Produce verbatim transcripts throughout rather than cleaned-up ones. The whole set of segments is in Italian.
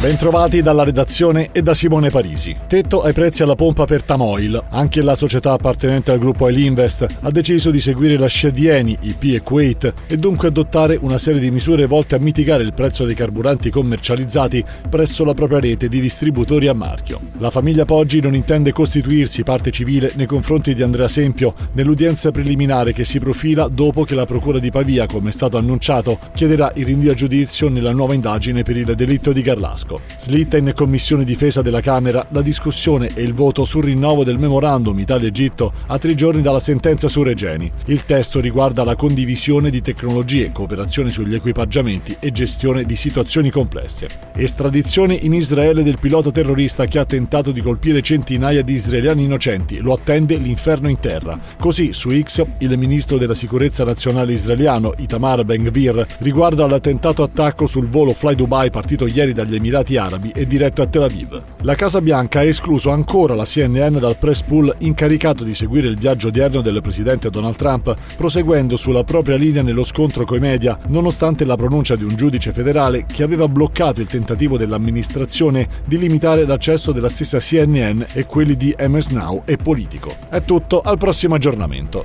Bentrovati dalla redazione e da Simone Parisi. Tetto ai prezzi alla pompa per Tamoil. Anche la società appartenente al gruppo Oil Invest ha deciso di seguire la scia di Eni, I P e Kuwait e dunque adottare una serie di misure volte a mitigare il prezzo dei carburanti commercializzati presso la propria rete di distributori a marchio. La famiglia Poggi non intende costituirsi parte civile nei confronti di Andrea Sempio nell'udienza preliminare che si profila dopo che la Procura di Pavia, come è stato annunciato, chiederà il rinvio a giudizio nella nuova indagine per il delitto di Garlasco. Slitta in Commissione Difesa della Camera la discussione e il voto sul rinnovo del memorandum Italia-Egitto a tre giorni dalla sentenza su Regeni. Il testo riguarda la condivisione di tecnologie, cooperazione sugli equipaggiamenti e gestione di situazioni complesse. Estradizione in Israele del pilota terrorista che ha tentato di colpire centinaia di israeliani innocenti. Lo attende l'inferno in terra. Così su X il ministro della sicurezza nazionale israeliano Itamar Ben-Gvir riguarda l'attentato attacco sul volo Fly Dubai partito ieri dagli Emirati Arabi e diretto a Tel Aviv. La Casa Bianca ha escluso ancora la C N N dal press pool incaricato di seguire il viaggio odierno del presidente Donald Trump, proseguendo sulla propria linea nello scontro coi media, nonostante la pronuncia di un giudice federale che aveva bloccato il tentativo dell'amministrazione di limitare l'accesso della stessa C N N e quelli di M S Now e Politico. È tutto, al prossimo aggiornamento.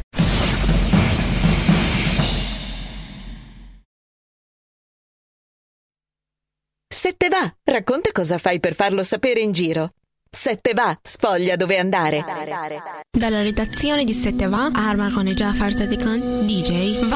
Se te va, racconta cosa fai per farlo sapere in giro. Se te va, sfoglia dove andare. Dalla redazione di Se te va, Arma con e Jafar Sadekan, D J, va.